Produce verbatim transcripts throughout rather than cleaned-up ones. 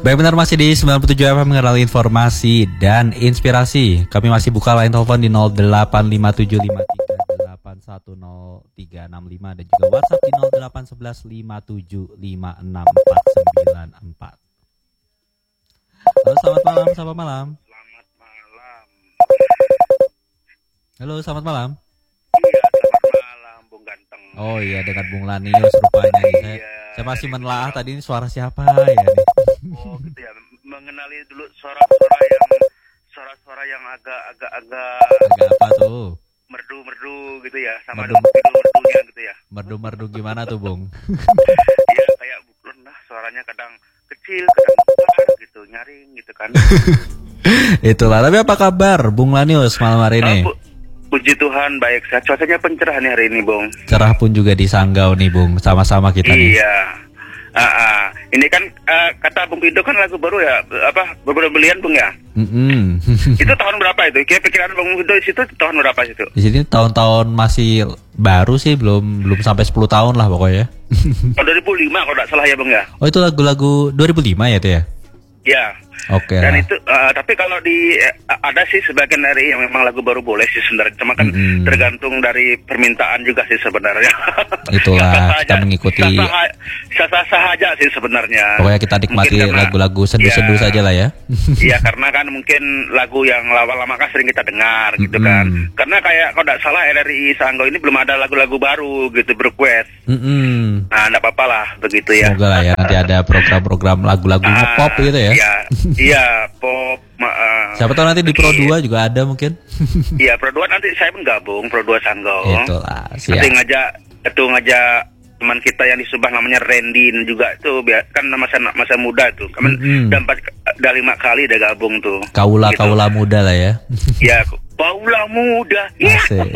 Baik, benar, masih di sembilan puluh tujuh F M mengenal informasi dan inspirasi. Kami masih buka line telepon di nol delapan lima tujuh lima tiga delapan satu nol tiga enam lima dan juga WhatsApp di nol delapan satu satu lima tujuh lima enam empat sembilan empat. Halo, selamat malam, selamat malam. Selamat malam. Halo, selamat malam. Iya, selamat malam, Bung Ganteng. Oh iya, dengan Bung Lanius rupanya nih. Saya, Iya, saya masih dari menelaah Bung- tadi ini suara siapa ya nih. Oh, gitu ya. Mengenali dulu suara-suara yang suara-suara yang agak-agak-agak Agak apa tuh? merdu-merdu gitu ya, sama Merdu. dengan merdunya gitu ya. Merdu-merdu gimana tuh, Bung? Iya, kayak bukan lah, suaranya kadang kecil, kadang besar gitu, nyaring gitu kan. Itulah. Tapi apa kabar Bung Lanius malam hari ini? Oh, pu- puji Tuhan, baik. Cuacanya pencerah nih hari ini, Bung. Cerah pun juga di Sanggau nih, Bung. Sama-sama kita nih. Iya. Ah, ah. Ini kan ah, kata Bung Pindo kan lagu baru ya, apa beberapa belian Bung ya? Mm-mm. Itu tahun berapa itu? Kira pikiran Bung Pindo di situ tahun berapa situ? Di sini tahun-tahun masih baru sih, belum belum sampai sepuluh tahun lah pokoknya. Oh, dua ribu lima kalau tidak salah ya Bung ya? Oh, itu lagu-lagu dua ribu lima ya itu ya? Ya. Oke Dan lah. itu ah, tapi kalau di eh, ada sih sebagian dari yang memang lagu baru boleh sih sebenarnya, cuma kan Mm-mm. tergantung dari permintaan juga sih sebenarnya. Itulah, Sah-sah kita aja. mengikuti. Sah-sah sah-sah aja sih sebenarnya. Pokoknya kita nikmati Mungkin karena- lagu-lagu sendu-sendu Ya. saja lah ya. Iya, karena kan mungkin lagu yang lama-lama kan sering kita dengar gitu Mm-mm. kan. Karena kayak kalau tidak salah R R I Sanggau ini belum ada lagu-lagu baru gitu berquest. Mm-mm. Nah, tidak apa-apa lah begitu ya. Semoga lah ya nanti ada program-program lagu-lagu Ah, pop gitu ya. Iya, iya pop. ma- ah. Siapa tahu nanti di Pro Iya. dua juga ada mungkin. Iya, Pro dua nanti saya pun gabung Pro dua Sanggau. Itulah, siap. Nanti ngajak itu ngajak teman kita yang di Subang namanya Rendin juga itu bia- kan masa masa muda tuh. Kan Mm-mm. udah empat udah lima kali udah gabung tuh. Kaula Gitu. kaula muda lah ya. Ya, Paula muda. Ya. Asik.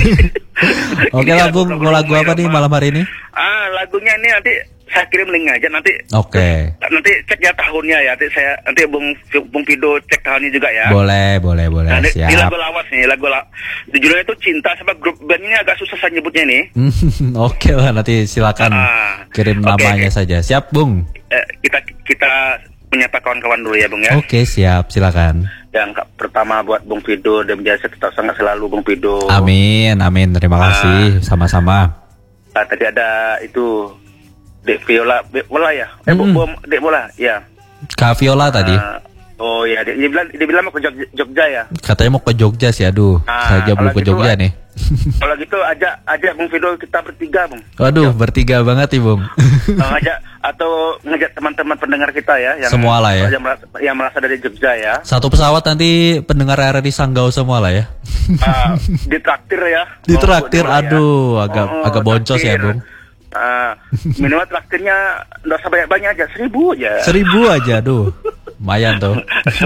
Oke Ini lah, lagu- Bung, lagu mau lagu apa nih Roma. malam hari ini? Ah, lagunya ini nanti saya kirim link aja nanti. Oke. Nanti cek ya tahunnya ya. Nanti saya nanti Bung Bung Pido cek tahunnya juga ya. Boleh, boleh, boleh. Nah, di, di Siap. lagu lawas nih, lagu la, di judulnya itu Cinta, sebab grup band ini agak susah saya nyebutnya nih. Oke lah, nanti silakan Ah, kirim oke, namanya oke. saja. Siap, Bung. Eh, kita kita menyapa kawan-kawan dulu ya, Bung ya. Oke, siap. Silakan. Yang ke- pertama buat Bung Pido dan menjadi tetap sangat selalu Bung Pido. Amin, amin. Terima kasih. Sama-sama. Ah, tadi ada itu Dek Viola, Dek Bola ya? Eh, Mm-mm. Bu- Bu- Dek Bola, ya. Kak Viola tadi. Ah, oh ya, dia, dia bilang dia bilang mau ke Jogja, Jogja ya. Katanya mau ke Jogja sih. Aduh, Ah, saya aja belum kalau ke gitu, Jogja ah. nih. Kalau gitu ajak ajak Bung Pido kita bertiga, Bung. Waduh, bertiga banget nih, Bung. Nah, ngajak atau ngajak teman-teman pendengar kita ya yang Semua lah ya. yang merasa, yang merasa dari Jogja ya. Satu pesawat nanti pendengar R R I Sanggau semua lah ya. Ah, ditraktir ya. Ditraktir, Oh, ya. aduh, agak Oh, agak boncos ya, traktir. Bung. Ah, minimal traktirnya nggak usah banyak-banyak aja, seribu aja. Seribu aja, aduh. Lumayan tuh.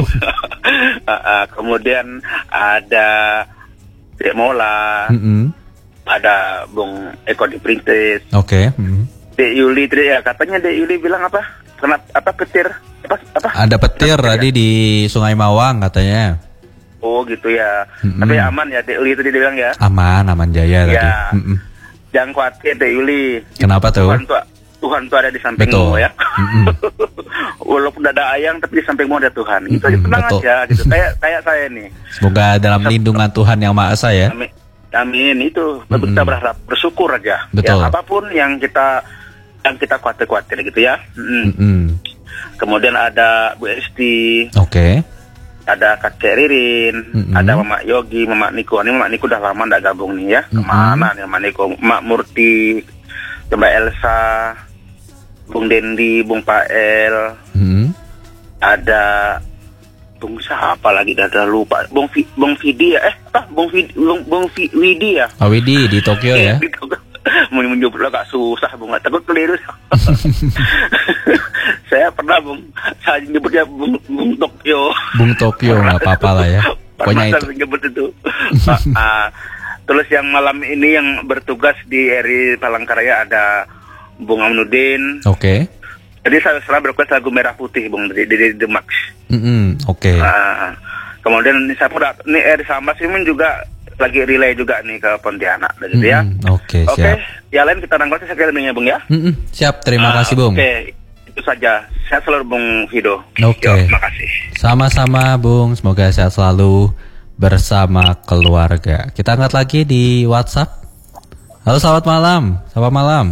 Ah, ah, kemudian ada Dek Mola, Mm-mm. ada Bung Eko di Printis, Oke. mm. Dek Yuli, Dek, ya katanya Dek Yuli bilang apa? Kena apa petir? Apa apa? Ada petir Kena tadi di Sungai Mawang katanya. Oh gitu ya. Mm-mm. Tapi aman ya Dek Yuli tadi dia bilang ya. Aman, aman jaya tadi. Ya. Mm-mm. Jangan khawatir Dek Yuli. Kenapa tuh? Tuhan tuh Tuhan tuh ada di sampingmu Betul. ya. Mm-mm. Walaupun ada ayang tapi di sampingmu ada Tuhan. Itu aja, Mm-mm, tenang betul. aja gitu. Kayak kayak saya nih. Semoga dalam lindungan Tuhan Yang Maha Esa ya. Amin. Amin itu Mm-mm. kita berharap bersyukur aja. Betul. Ya, apapun yang kita yang kita khawatir-khawatir gitu ya. Mm. Mm-mm. Kemudian ada Bu Esti, Oke. ada Kakek Ririn, Mm-mm. ada Mama Yogi, Mama Niko. Ini Mama Niko udah lama nggak gabung nih ya. Mm-mm. Kemana nih Mama Niko? Mak Murti, Mbak Elsa, Bung Dendi, Bung Pael, Mm-mm. ada Bung siapa lagi dah dah lupa. Bung Vi, Bung Vidi ya? Eh apa? Bung Vidi, Bung, Bung Vi- Widi ya? Pak Widi di Tokyo ya. Mau menyebut lo agak susah Bung, takut keliru. Saya pernah Bung, saya nyebutnya Bung, Bung Tokyo. Bung Tokyo nggak apa-apa lah ya. Pokoknya Pernah itu. saya nyebut itu. Ah, ah. Terus yang malam ini yang bertugas di R I Palangkaraya ada Bung Aminuddin. Oke. Jadi saya selalu berkuas lagu Merah Putih Bung di di, di, The Max. Mm-mm. Oke. Ah, kemudian ini saya pun ini R I Sambas ini juga lagi relay juga nih ke Pontianak gitu ya. Mm-mm. Oke, Oke, siap. yang lain kita nangkut saya kirimnya Bung ya. Mm-mm. Siap, terima Ah, kasih Bung. Oke. Itu saja. Sehat selalu Bung Fido. Oke. Yo, terima kasih. Sama-sama Bung, semoga sehat selalu bersama keluarga. Kita angkat lagi di WhatsApp. Halo, selamat malam. Selamat malam.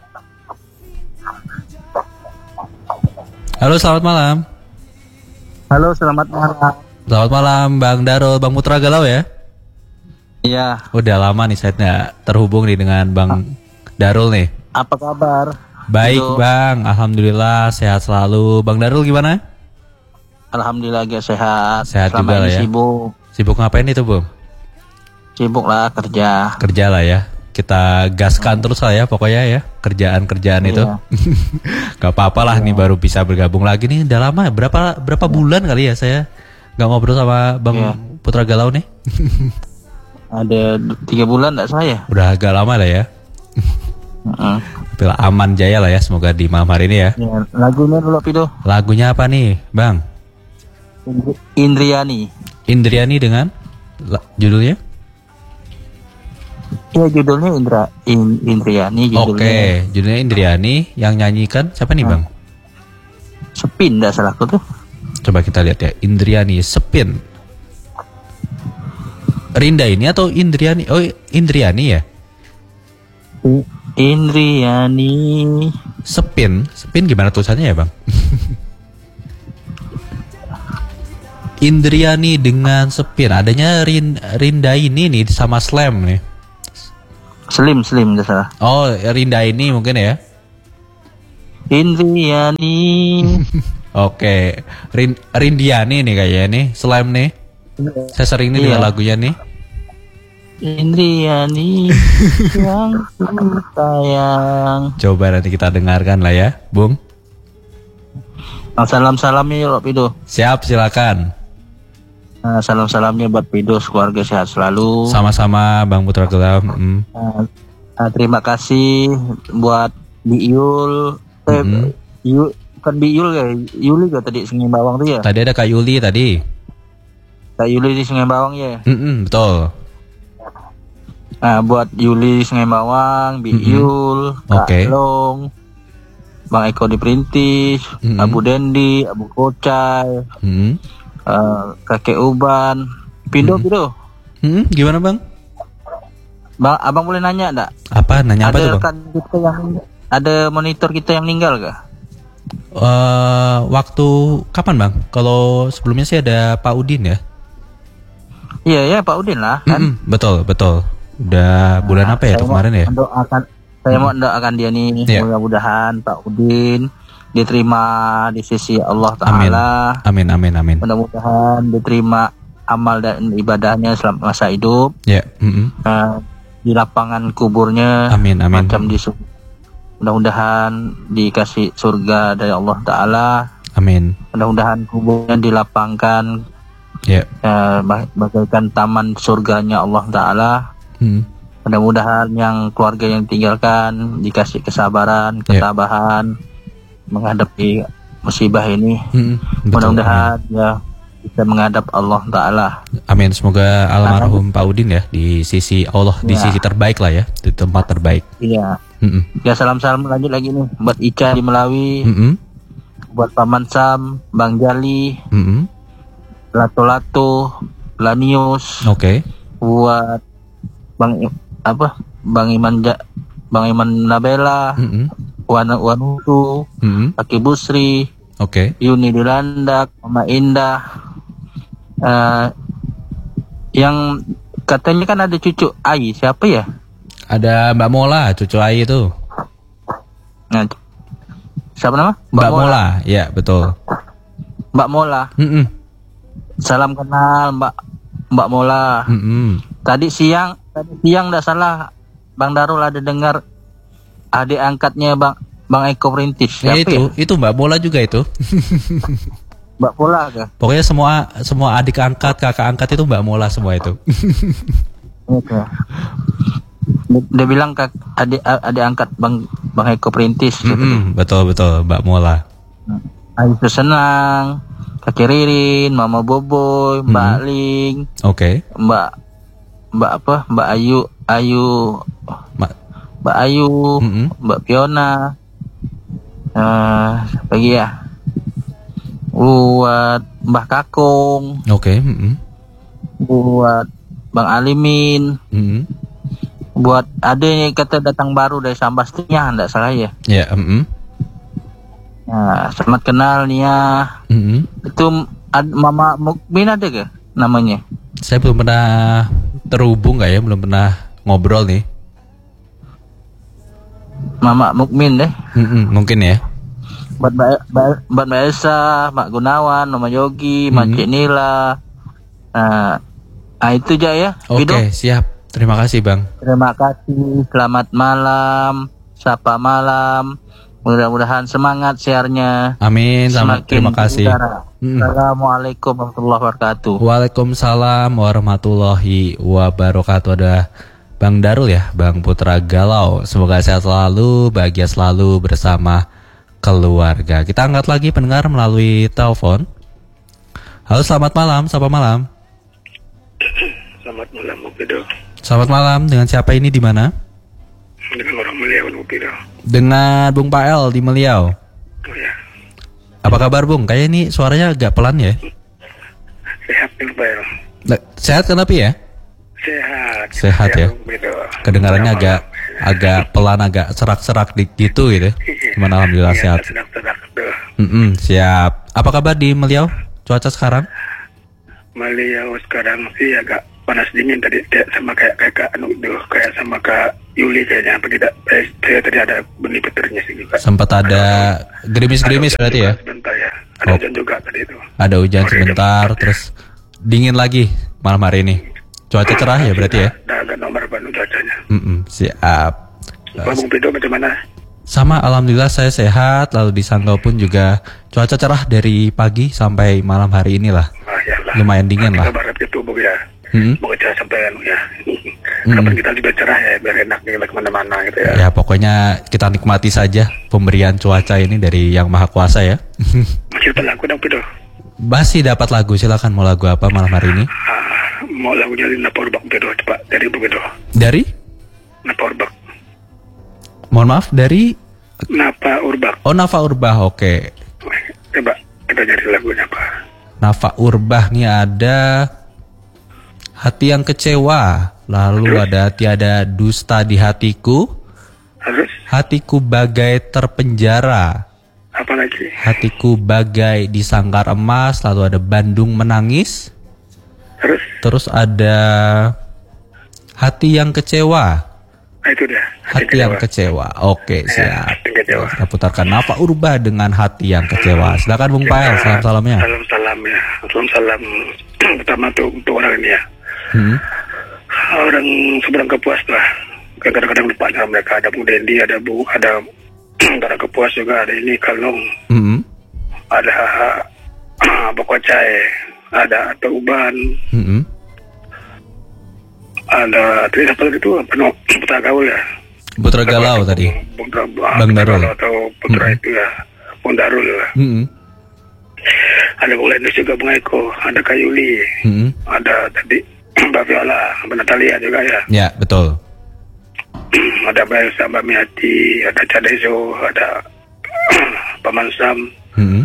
Halo, selamat malam. Halo, selamat malam. Selamat malam Bang Darul, Bang Putra Galau ya? Iya. Udah lama nih saya nggak terhubung nih dengan Bang Darul nih. Apa kabar? Baik Halo. Bang, alhamdulillah sehat selalu. Bang Darul gimana? Alhamdulillah agak sehat. Sehat Selama juga lah ini ya. Sibuk, Sibuk ngapain itu Bung? sibuk lah kerja. Kerja lah ya. Kita gaskan terus lah ya pokoknya ya. Kerjaan-kerjaan itu. Iya. Gak apa-apa lah nih baru bisa bergabung lagi nih. Udah lama berapa berapa bulan kali ya saya nggak ngobrol sama Bang Iya. Putra Galau nih. Ada d- tiga bulan enggak saya? Udah agak lama lah ya. Heeh. Tapi lah, aman jaya lah ya semoga di malam hari ini ya. Ya, lagunya dulu Pido. Lagunya apa nih Bang? Indri- Indriani. Indriani dengan la- judulnya? Iya, judulnya Indra In- Indriani judulnya. Oke, judulnya Indriani. Yang nyanyikan siapa nih Bang? Sepin enggak salah aku tuh. Coba kita lihat ya. Indriani Sepin. Rinda ini atau Indriani? Oh, Indriani ya. I- Indriani. Sepin, Sepin gimana tulisannya ya Bang? Indriani dengan Sepin. Adanya Rin, Rinda ini nih sama Slam nih. Slim, Slim enggak salah. Oh, Rinda ini mungkin ya. Indriani. Oke, Rin, Rindiani nih kayaknya nih, Slam nih. Saya sering nih Iya. dengan lagunya nih. Indriani yang ku sayang. Coba nanti kita dengarkan lah ya, Bung. Salam-salamnya yuk Pido. Siap, silakan. Nah, salam-salamnya buat Pido, keluarga sehat selalu. Sama-sama Bang Putra Galau. Mm. Nah, nah, terima kasih buat Biul. Eh, Mhm. Yu, bukan Biul ya, Yuli gak tadi Sungai Bawang tuh ya? Tadi ada Kak Yuli tadi. Kak Yuli di Sungai Bawang ya. Mm-mm, betul. Nah, buat Yuli di Sungai Bawang, Biul, Kak Oke. Long, Bang Eko di Perintis, Mhm. Abu Dendi, Abu Kocai, Mm. eh, Kakek Uban, Pido, Mhm. Pido. Mm, gimana Bang? Bang, abang boleh nanya enggak? Apa? Nanya apa Ada tuh Bang? rekan kita yang ada monitor kita yang meninggal gak? Eh, waktu kapan Bang? Kalau sebelumnya sih ada Pak Udin ya. Iya ya Pak Udin lah kan. Mm-mm, betul, betul. Udah bulan apa ya Saya tuh mau kemarin ya? mendoakan, saya mau mendoakan dia nih Iya. mudah-mudahan Pak Udin diterima di sisi Allah Amin. Taala. Amin, amin, amin. Mudah-mudahan diterima amal dan ibadahnya selama masa hidup. Ya, mm-mm. Eh, di lapangan kuburnya. Amin, amin. Macam di su- mudah-mudahan dikasih surga dari Allah Taala. Amin. Mudah-mudahan kuburnya dilapangkan Ya. eh, bag- bagaikan taman surganya Allah Taala. Mm. Mudah-mudahan yang keluarga yang tinggalkan dikasih kesabaran, Ya. ketabahan menghadapi musibah ini. Mm-mm, betul. Mudah-mudahan ya bisa menghadap Allah Taala. Amin. Semoga almarhum Pak Udin ya di sisi Allah, di Ya. sisi terbaik lah ya, di tempat terbaik. Iya. Mm-mm. Ya salam-salam lanjut lagi nih buat Ica di Melawi, Mm-mm. buat Paman Sam, Bang Jali, Mm-mm. Lato-Lato, Lanius, Oke. buat Bang I- apa? Bang Iman ja, Bang Iman Nabela, Mm-mm. Wan Wanutu, Mm-mm. Aki Busri, Oke. Yuni Dilandak, Mama Indah. Eh, yang katanya kan ada cucu Ai, siapa ya? Ada Mbak Mola, cucu Ai itu. Nah, siapa nama? Mbak Mola, ya betul. Mbak Mola. Mm-mm. Salam kenal Mbak Mbak Mola. Mm-mm. Tadi siang, tadi siang enggak salah Bang Darul ada dengar adik angkatnya Bang Bang Eko Perintis. Ya Siapa itu, ya? itu Mbak Mola juga itu. Mbak Mola kah? Pokoknya semua semua adik angkat, kakak angkat itu Mbak Mola semua itu. Oke. Dia bilang kak adik adik angkat Bang Bang Eko Perintis. Gitu. Mm-mm, betul betul Mbak Mola. Ayu Senang, Kakek Ririn, Mama Boboy, Mbak Hmm. Ling, Oke. Mbak Mbak apa? Mbak Ayu, Ayu, Ma- Mbak Ayu, Mm-mm. Mbak Fiona. Eh, siapa lagi ya? Buat Mbah Kakung, Oke. mm-mm. buat Bang Alimin, Mm-mm. buat adanya kata datang baru dari Sambastinya, enggak salah ya. Ya. mm-mm. Nah, selamat kenal Nia. Mm-mm. Itu ad, Mama Mukmin ada ke namanya? Saya belum pernah terhubung nggak ya, belum pernah ngobrol nih. Mama Mukmin deh. Mm-mm, mungkin ya. Buat Mbak Mbak- buat Mbak Elsa, Mbak Gunawan, Mama Yogi, Mbak Mhm. Cik Nila. Nah, ah, itu aja ya. Oke, Bido. siap. Terima kasih, Bang. Terima kasih. Selamat malam. Sapa malam. Mudah-mudahan semangat siarnya. Amin. Sama, Semakin terima kasih. berudara. Mm. Assalamualaikum warahmatullahi wabarakatuh. Waalaikumsalam warahmatullahi wabarakatuh. Ada Bang Darul ya, Bang Putra Galau. Semoga sehat selalu, bahagia selalu bersama keluarga. Kita angkat lagi pendengar melalui telepon. Halo, selamat malam, sapa malam. Selamat malam, Mupido. Selamat malam, dengan siapa ini di mana? Dengan orang Meliau, Mupido. Dengan Bung Pael di Meliau. Oh ya, Apa kabar Bung? Kayak ini suaranya agak pelan ya. sehat nih, Bel. Nah, sehat kenapa ya? Sehat. Sehat ya? Mupido. Kedengarannya agak agak pelan, agak serak-serak di- gitu gitu. Cuman alhamdulillah Iya, sehat. sedap-sedap tuh. Mm-mm, siap. Apa kabar di Meliau? Cuaca sekarang? Meliau sekarang sih agak panas dingin tadi, kayak sama kayak kayak Kak Anu itu, kayak sama Kak Yuli kayaknya, apa tidak? Eh, saya tadi ada benih petirnya sih juga. Sempat ada gerimis-gerimis Ada hujan berarti juga ya? Sebentar ya. Ada Oh. hujan juga tadi itu. Ada hujan Oke, sebentar, jam terus dingin lagi malam hari ini. Cuaca cerah ya berarti ya? Udah agak nomor baru cuacanya. Mm-mm, siap. Pak Bung Pido bagaimana? Sama, alhamdulillah saya sehat. Lalu di Sanggau pun juga cuaca cerah dari pagi sampai malam hari inilah. Ah, ya lah. Lumayan dingin lah. Kita barat gitu, Bu ya. Mm-mm. Semoga cerah sampai anu ya. Mm-mm. Kapan kita juga cerah ya, biar enak nih kita kemana-mana gitu ya. Ya pokoknya kita nikmati saja pemberian cuaca ini dari Yang Maha Kuasa ya. Masih ada lagu dong Pido. Masih dapat lagu, silakan mau lagu apa malam hari ini? Ah, mau lagunya dari Napa Urbak Pido, coba dari Bu Pido. Dari? Napa Urbak. Mohon maaf, dari Napa Urbak. Oh, Nafa Urbah, oke. Coba kita cari lagunya apa. Nafa Urbah nih ada Hati Yang Kecewa, lalu Terus? ada Tiada Dusta di Hatiku, Terus Hatiku Bagai Terpenjara, apa lagi? Hatiku Bagai Disangkar Emas, lalu ada Bandung Menangis, Terus terus ada Hati Yang Kecewa. ah, itu dia. Hati Yang Kecewa. Oke, Ya, siap. Hati Yang Kecewa. Kita putarkan Nafa Urbah dengan Hati Yang Kecewa. Silakan Bung Pael, salam-salamnya. Salam salam ya. Salam salam pertama tuh untuk orang ini ya. Hmm. Orang seberang Kepuas lah. Kadang-kadang lupa nama mereka. Ada Bung Dendi, ada Bu, ada orang Kepuas juga, ada ini Kalong, Hmm. ada Bokocai, ada Ato Uban, Hmm. ada tadi apa lagi itu apa no Putra Gaul ya. Putra Galau tadi. Bung, Bung, Bang Darul. atau Putra Mm-mm. itu ya. Bung Darul lah. Hmm. Ada Bung Lenus juga, Bung Eko, ada Kayuli, Hmm. ada tadi Mbak Viola, Mbak Natalia juga ya. Ya, betul. Ada Mbak Elsa, Mbak Miati, ada Cadezo, ada Paman Sam, Hmm.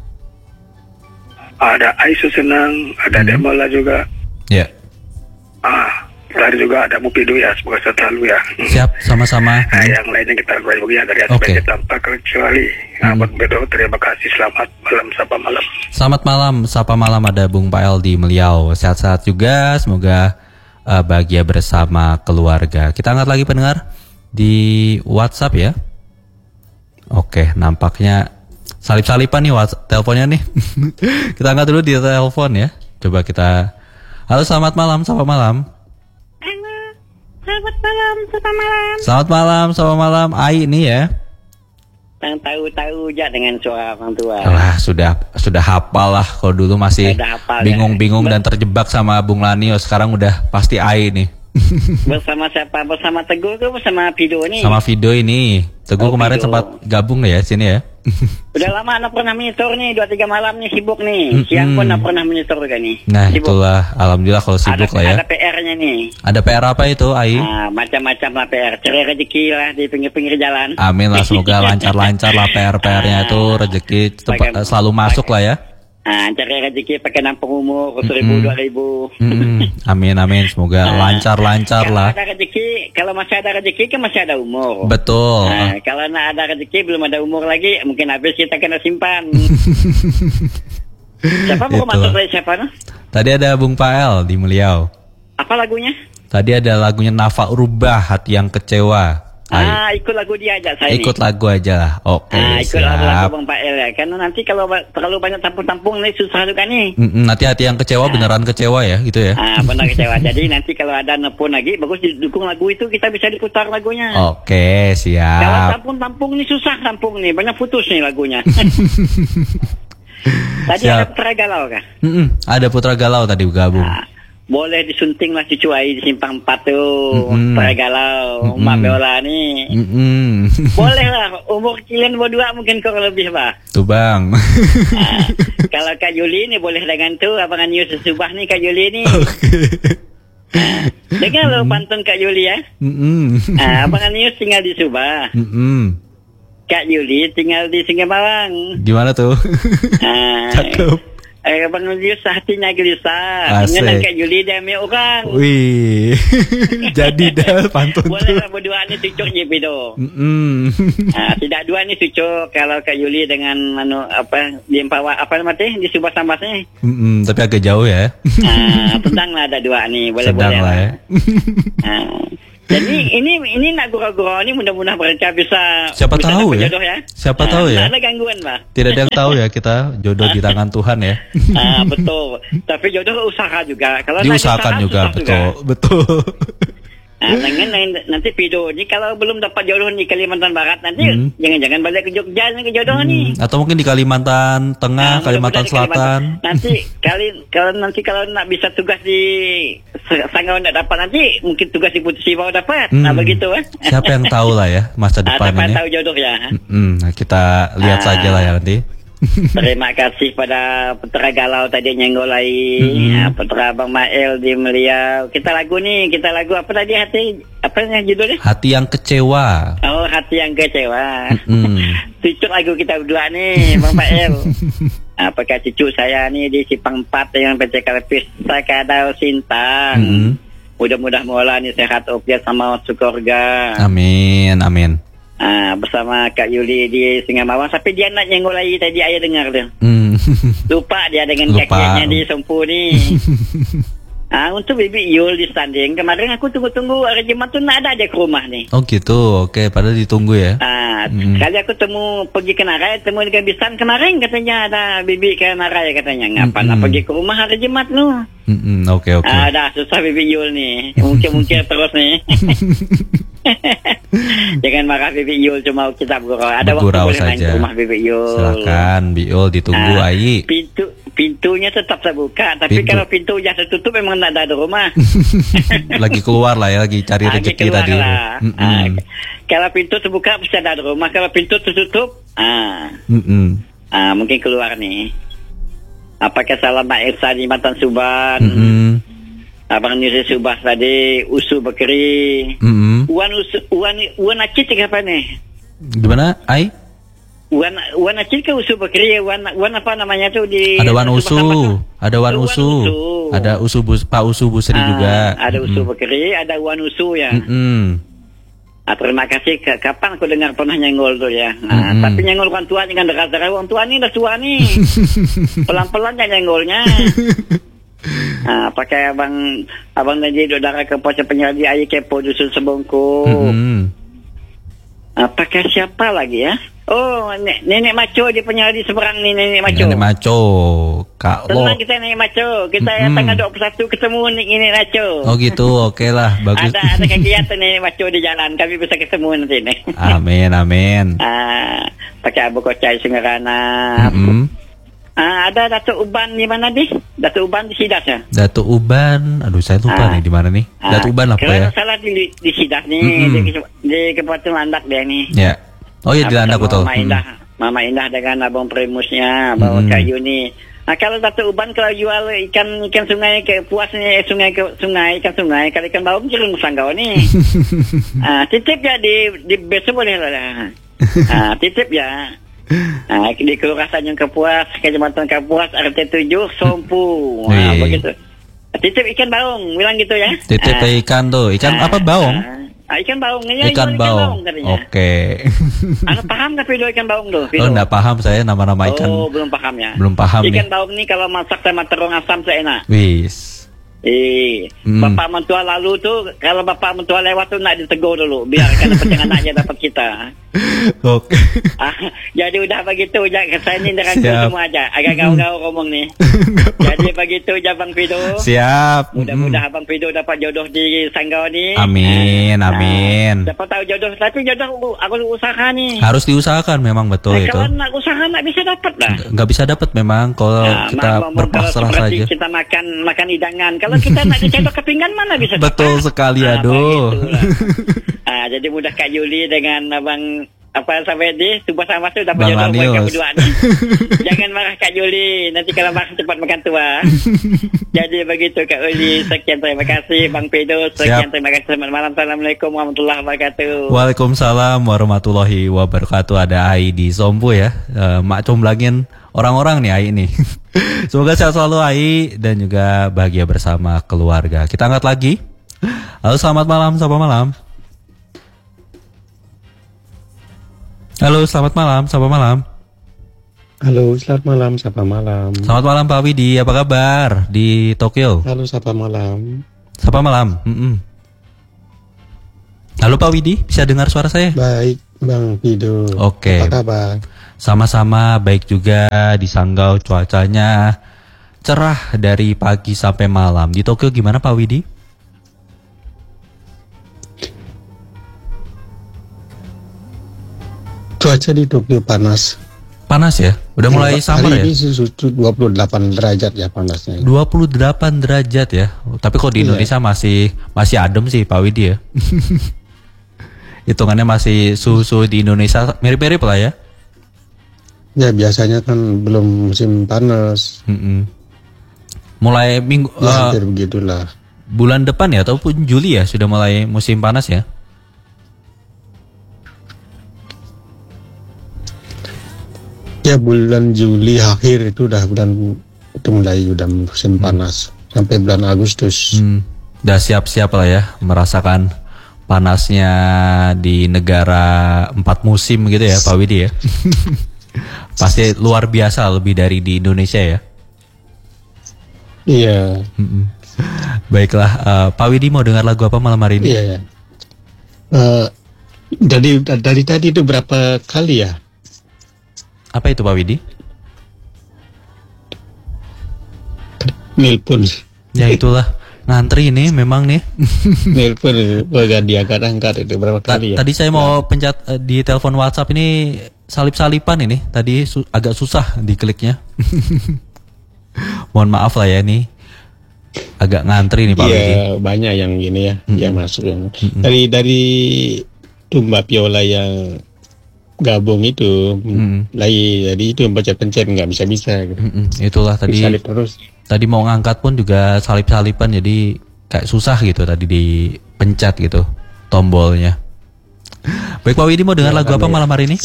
ada Aisu Senang, ada Hmm. Demola juga. Ya. Ah, terakhir juga ada Mupido ya, semoga sehat selalu ya. Siap, sama-sama. Nah, Hmm. yang lainnya kita bagi ya dari Oke. aspek tanpa kecuali. Nah, Hmm. buat Mupido, terima kasih, selamat malam, sapa malam. Selamat malam, sapa malam ada Bung Pael di Meliau. Sehat-sehat juga, semoga uh, bahagia bersama keluarga. Kita angkat lagi pendengar di WhatsApp ya. Oke, nampaknya salip-salipan nih WhatsApp teleponnya nih. Kita angkat dulu di telepon ya. Coba kita. Halo, selamat malam, sapa malam. Selamat malam, selamat malam. Selamat malam, sapa malam. Ai ini ya. Yang tahu-tahu aja dengan suara orang tua. Wah, sudah sudah hafal lah. Kalau dulu masih Sudah hafal, bingung-bingung ya. dan terjebak sama Bung Lanio, sekarang udah pasti Ai nih. Bersama siapa? Bersama Teguh ke bersama Pido nih? Sama Video ini. Teguh Oh, kemarin Pido. sempat gabung nggak ya sini ya? Udah lama anak pernah monitor nih, dua tiga malam nih sibuk nih. Siang pun anak pernah monitor juga nih. Nah, Sibuk. itulah alhamdulillah kalau sibuk ada, lah ya. Ada P R-nya nih. Ada P R apa itu, Ai? Ah, macam-macam lah P R. Cari rezeki lah di pinggir-pinggir jalan. Amin lah, semoga lancar-lancar lah P R-P R-nya itu, rezeki tepat- Pakai- selalu masuk lah ya. Ah, cari rezeki pakai nampung umur seribu dua ribu. Mm-mm. Amin amin, semoga lancar-lancar Kalau lah. ada rezeki, kalau masih ada rezeki kan masih ada umur. Betul. Nah, kalau nak ada rezeki belum ada umur lagi, mungkin habis kita kena simpan. Siapa mau Itu. masuk dari siapa? No? Tadi ada Bung Pael di Meliau. Apa lagunya? Tadi ada lagunya Nafa Rubah, Hati Yang Kecewa. Ai, Ah, ikut lagu dia aja saya ikut nih. lagu aja lah. Oke, Ah, ikut lagu, lagu siap. Bang Pak El ya. Karena nanti kalau ba- terlalu banyak tampung-tampung nih susah juga nih. Mm-mm, nanti Hati Yang Kecewa beneran kecewa ya, gitu ya. Ah, benar kecewa. Jadi nanti kalau ada nelpon lagi, bagus didukung lagu itu, kita bisa diputar lagunya. Oke, Kalau siap. tampung-tampung nih susah tampung nih, banyak putus nih lagunya. Tadi Siap. ada Putra Galau kah? Mm-mm, ada Putra Galau tadi gabung. Ah, boleh disunting lah cucu Ai di simpang empat tuh. Mm-mm. Putra Galau, Mm-mm. Mak Beola nih. Mm-mm. Boleh lah, umur kalian berdua mungkin kurang lebih bah. Tuh bang. Ah, kalau Kak Yuli nih boleh dengan tuh Abang Anius Subah nih Kak Yuli nih. Ah, dengar lo pantun Kak Yuli ya. Mm-mm. Ah, Abang Anius tinggal di Subah. Mm-mm. Kak Yuli tinggal di Singamawang. Gimana tuh? Ah, Cakep. Eh, Abang Anius hatinya gelisah. Asik. Dengan Kak Yuli dia ambil orang. Wih, jadi dah pantun Boleh tuh. lah berdua ni cucuk je Pido. Mm-mm. Ah, tidak dua ni cucuk kalau Kak Yuli dengan anu apa di Empawa apa nama teh di Subah Sambas ni. Mm-mm, tapi agak jauh ya. Ah, sedang lah ada dua ni, boleh Sedang boleh lah ya. Ah. Jadi ini ini nak gurau-gurau ni mudah-mudahan mereka bisa Siapa bisa tahu dapat ya? jodoh ya. Siapa Ah, tahu ya? Tak ada gangguan bah. Tidak ada yang tahu ya, kita jodoh di tangan Tuhan ya. Ah, betul. Tapi jodoh usaha juga. Kalau nak usaha, Diusahakan juga, susah betul, betul. Ah, dengan nanti Pido ni kalau belum dapat jodoh di Kalimantan Barat nanti Hmm. jangan-jangan balik ke Jogja ni ke jodoh ni. Hmm, Atau mungkin di Kalimantan Tengah, Ah, Kalimantan mudah-mudahan di Selatan. Kalimantan. Nanti kali kalau nanti kalau nak bisa tugas di Sanggau nak dapat nanti mungkin tugas di Putih Sibau dapat. Hmm. Nah begitu eh. Siapa yang tahu lah ya masa Ah, depan dapat ini. tahu jodoh ya. Mm-mm, nah, kita lihat Ah. saja lah ya nanti. Terima kasih pada Putra Galau tadi yang nyenggol lagi. Mm-mm. Ah, Putra Abang Mael di Meliau. Kita lagu nih, kita lagu apa tadi hati apa yang judulnya? Hati yang kecewa. Oh, hati yang kecewa. Mm. Cucuk lagu kita berdua nih, Bang Mael. Apakah cucu saya nih di Simpang empat dengan P C Kalpis Sakadau Sintang. Mm. Mudah-mudahan Mola nih sehat opiat sama masuk surga. Amin, amin. Ah, bersama Kak Yuli di Singamawang. Tapi dia nak nyenggol lagi tadi ayah dengar dia. Mm. Lupa dia dengan Lupa. kakinya di Sempu ni. Ah, untuk Bibi Yul di standing. Kemarin aku tunggu-tunggu hari Jumat tu nak ada dia ke rumah ni. Oh gitu, oke. Padahal ditunggu ya. Ah, Hmm. kali aku temu pergi ke Narai, temu dengan Bisan kemarin katanya ada Bibi ke Narai katanya. Ngapa nak Mm-mm. pergi ke rumah hari Jumat lu? Mm-mm, Oke oke. Ah, dah susah Bibi Yul ni. Mungkin-mungkin terus ni. Jangan marah Bibi Yul, cuma kita bergurau. Ada waktu Bergurau boleh main saja. ke rumah Bibi Yul. Silakan, Biol ditunggu, Ah, Ai. Pintu pintunya tetap terbuka, tapi Pintu. kalau pintu sudah tertutup memang tak ada di rumah. Lagi keluar lah ya, lagi cari Ah, rezeki keluar tadi. lah. Mm-mm. Ah, kalau pintu terbuka bisa ada di rumah, kalau pintu tertutup, ah, Mm-mm. ah mungkin keluar nih. Apakah salam Mak Elsa di Matan Suban? Mm-mm. Abang Niri Subah tadi, Usu Bekeri. Mm-mm. Uan Usu, Uan Uan Acit apa nih? Gimana, Ai? Uan Uan Acit ke Usu Bekeri? Uan Uan apa namanya tuh di? Ada Wan Subah Usu, Sambas? ada Wan Wan Usu, Usu. ada Usu Bus, Pak Usu Busri Ah, juga. Ada Usu Mm-mm. Bekeri, ada Uan Usu ya. Mm-mm. Ah, terima kasih. K- Kapan aku dengar pernah nyenggol tuh ya. Ah, Mm-mm. tapi nyenggol orang tua jangan dekat-dekat. Orang tua ni dah tua ni. Pelan-pelan ya nyenggolnya. Ah, pakai abang abang tadi saudara ke pos penyeladi air kepo dusun Sebongko. Mm-mm. Ah, pakai siapa lagi ya? Oh, nenek, nenek maco di penyeladi seberang ni nenek maco. Nenek Maco, Kak Lo. Tenang kita nenek maco. Kita Mm-mm. tanggal dua puluh satu ketemu nih nenek maco. Oh gitu, oke lah, bagus. Ada ada kegiatan nenek maco di jalan. Kami bisa ketemu nanti nih. Amin, amin. Ah, pakai Abu Kocai Singarana. Mm-mm. Ah, ada Datuk Uban di mana di? Datuk Uban di Sidas ya? Datuk Uban, aduh saya lupa Ah. nih di mana nih. Ah, Datuk Uban apa kalau ya? salah di, di Sidas nih, Mm-mm. di, di Kabupaten Landak dia nih. Ya. Oh iya di Landak betul. Mama Mm. Indah, Mama Indah dengan Abang Primusnya, bawa Mm-mm. Kak Yuni. Nah kalau Datuk Uban kalau jual ikan ikan sungai ke puasnya eh, sungai ke sungai ikan sungai kalau ikan bawang jerung sanggau nih. Ah, titip ya di di besok boleh lah. Ah, titip ya. Ah, di Kelurahan Tanjung Kapuas, Kecamatan Kapuas, R T tujuh, Sompu. Nah, Wih. begitu. Titip ikan baung, bilang gitu ya. Titip Ah. ikan tuh. Ikan Ah, apa baung? ah, ikan baung. Ya, Ikan jual baung. katanya. Oke. Anda paham nggak video ikan baung tuh? Oh, Video? enggak paham saya nama-nama ikan. Oh, belum paham ya. Belum paham Ikan nih. baung nih kalau masak sama terong asam tuh enak. Wis. Eh, Hmm. bapak mentua lalu tuh kalau bapak mentua lewat tuh nak ditegur dulu biar kan dapat anaknya dapat kita. Oke. Ah, jadi udah begitu aja saya ini dirangkul Siap. semua aja. Agak gaul-gaul ngomong nih. Jadi begitu aja Bang Fido. Siap. Mudah-mudahan Bang Fido dapat jodoh di Sanggau nih. Amin, Ah, amin. ah, dapat tahu jodoh, tapi jodoh aku usaha nih. Harus diusahakan memang betul Nah, itu. kalau nak usaha nak bisa dapat lah. Nggak bisa dapat memang kalau Nah, kita mau- mau- berpasrah kalau seperti saja. kita makan makan hidangan. Kalau kita nak dicendok ke pinggan mana bisa dapat? Betul sekali, Ah, aduh. begitulah. Ah, jadi mudah Kak Yuli dengan Abang apa sampai di Subah sama tu dapat Bang jodoh mereka Lanius. berdua ni. Jangan marah Kak Yuli. Nanti kalau marah cepat makan tua. Jadi begitu Kak Yuli. Sekian terima kasih Bang Pedro. Sekian Siap. terima kasih. Selamat malam. Assalamualaikum warahmatullahi wabarakatuh. Waalaikumsalam warahmatullahi wabarakatuh. Ada Ai di Sompu ya. Eh, mak comblangin orang-orang nih Ai ini. Semoga sehat selalu Ai dan juga bahagia bersama keluarga. Kita angkat lagi. Halo, selamat malam, selamat malam. Halo, selamat malam, selamat malam. Halo, selamat malam, sapa malam. Selamat malam Pak Widi, apa kabar di Tokyo? Halo, sapa malam. Selamat malam. Mm-mm. Halo Pak Widi, bisa dengar suara saya? Baik, Bang Fido. Oke. Apa kabar? Sama-sama baik juga di Sanggau, cuacanya cerah dari pagi sampai malam. Di Tokyo gimana Pak Widi? Cuaca di Tokyo panas. Panas ya? Udah mulai summer Hari ya? ini suhu dua puluh delapan derajat ya panasnya. dua puluh delapan derajat ya. Tapi kok di Iya. Indonesia masih masih adem sih Pak Widi ya. Hitungannya masih suhu-suhu di Indonesia mirip-mirip lah ya. Ya biasanya kan belum musim panas. Mm-mm. Mulai minggu Ya eh, hampir begitulah. bulan depan ya ataupun Juli ya sudah mulai musim panas ya. Ya bulan Juli akhir itu udah bulan itu mulai udah musim panas sampai bulan Agustus. Hmm, udah siap-siap lah ya merasakan panasnya di negara empat musim gitu ya Pak Widi ya. Pasti luar biasa lebih dari di Indonesia ya. Iya. Mm-mm. Baiklah, eh, Pak Widi mau dengar lagu apa malam hari ini? Iya ya. Eh, dari dari tadi itu berapa kali ya? Apa itu Pak Widi? Nelpon. Ya itulah ngantri ini memang nih. Nelpon baga dia angkat itu berapa Ta- kali ya? Tadi saya mau pencet eh, di telepon WhatsApp ini salip-salipan ini. Tadi su- agak susah dikliknya. Mohon maaf lah ya nih. Agak ngantri nih Pak Widi. Iya banyak yang gini ya, yang masuk yang dari dari Tumba Piola yang gabung itu, Mm. lagi jadi itu yang pencet-pencet nggak bisa-bisa. Gitu. Mm-mm, itulah tadi Disalip terus. tadi mau ngangkat pun juga salip-salipan jadi kayak susah gitu tadi dipencet gitu tombolnya. Baik Pak Widi mau dengar Ya, lagu apa kami- malam hari ini?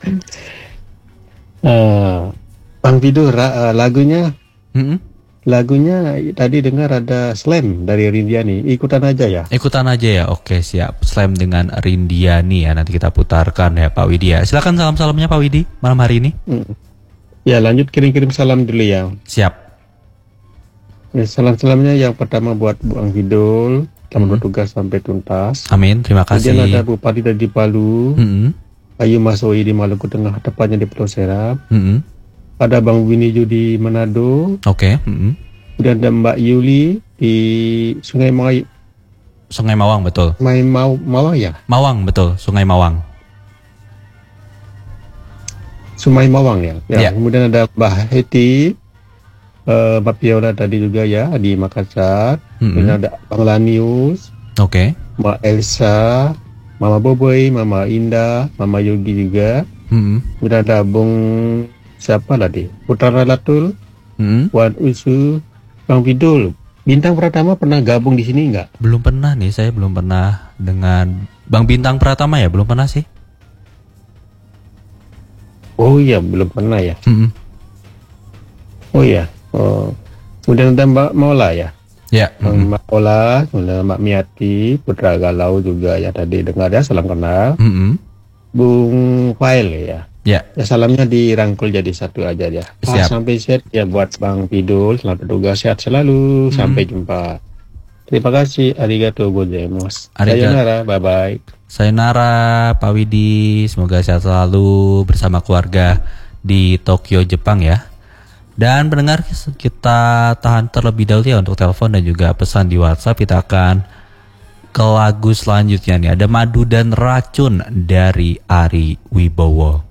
Uh, Bang Fido ra- uh, lagunya Mm-mm. lagunya tadi dengar ada Slam dari Rindiani, ikutan aja ya. Ikutan aja ya. Oke siap. Slam dengan Rindiani ya nanti kita putarkan ya Pak Widi ya. Silakan salam-salamnya Pak Widi malam hari ini. Mm. Ya lanjut kirim-kirim salam dulu ya. Siap. Ya, salam-salamnya yang pertama buat Bang Fido, selamat bertugas sampai tuntas. Amin. Terima Kemudian ada kasih. Bupati dari Palu, Mm-mm. Ayu Masoi di Maluku Tengah, tepatnya di Pulau Serap. Mm-mm. Ada Bang Winiju di Manado. Oke. Mm-mm. Kemudian ada Mbak Yuli di Sungai Mai, Sungai Mawang betul. Mai Mau, Mawang ya. Mawang betul. Sungai Mawang. Sumai Mawang ya. Ya, Ya. kemudian ada Mbak Heti, eh, Mbak Piola tadi juga ya di Makassar. Mm-mm. Kemudian ada Bang Lanius, Oke. Mbak Elsa, Mama Boboy, Mama Indah, Mama Yogi juga. Mm-mm. Kemudian ada Bung siapa tadi? Putra Latul, Mm-mm. Wan Usu, Bang Vidul. Bintang Pratama pernah gabung di sini nggak? Belum pernah nih, saya belum pernah dengan Bang Bintang Pratama ya, belum pernah sih. Oh iya, belum pernah ya. Mm-mm. Oh iya. Oh. Kemudian ada Mbak Mola ya. Ya. Bang Mm-mm. Mbak Mola, kemudian Mbak Miati, Putra Galau juga ya tadi dengar ya, salam kenal. Mm-mm. Bung Fail ya. Ya. Ya salamnya dirangkul jadi satu aja ya. Ah, Siap. sampai sehat ya buat Bang Pidul, selamat bertugas, sehat selalu. Sampai jumpa. Terima kasih, arigatou gozaimasu. Arigato. Sayonara, bye bye. Sayonara Pak Widi, semoga sehat selalu bersama keluarga di Tokyo, Jepang ya. Dan pendengar, kita tahan terlebih dahulu ya untuk telepon dan juga pesan di WhatsApp. Kita akan ke lagu selanjutnya nih. Ada Madu dan Racun dari Ari Wibowo.